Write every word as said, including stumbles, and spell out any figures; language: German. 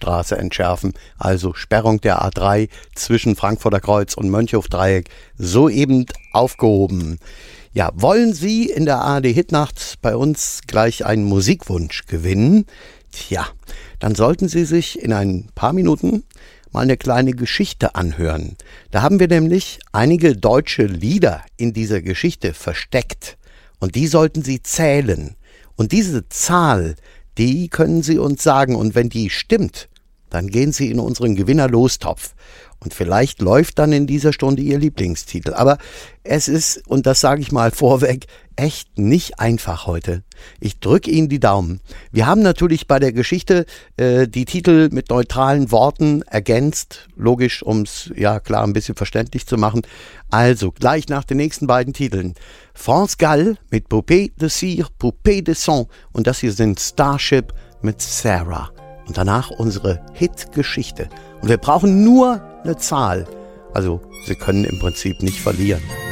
Hauptstraße entschärfen, also Sperrung der A drei zwischen Frankfurter Kreuz und Mönchhofdreieck, soeben aufgehoben. Ja, wollen Sie in der A R D-Hitnacht bei uns gleich einen Musikwunsch gewinnen? Tja, dann sollten Sie sich in ein paar Minuten mal eine kleine Geschichte anhören. Da haben wir nämlich einige deutsche Lieder in dieser Geschichte versteckt und die sollten Sie zählen. Und diese Zahl, die können Sie uns sagen und wenn die stimmt, dann gehen Sie in unseren Gewinnerlostopf. Und vielleicht läuft dann in dieser Stunde Ihr Lieblingstitel. Aber es ist, und das sage ich mal vorweg, echt nicht einfach heute. Ich drücke Ihnen die Daumen. Wir haben natürlich bei der Geschichte äh, die Titel mit neutralen Worten ergänzt. Logisch, um es ja klar ein bisschen verständlich zu machen. Also gleich nach den nächsten beiden Titeln. France Gall mit Poupée de Cire, Poupée de Sang. Und das hier sind Starship mit Sarah. Und danach unsere Hit-Geschichte. Und wir brauchen nur eine Zahl. Also, Sie können im Prinzip nicht verlieren.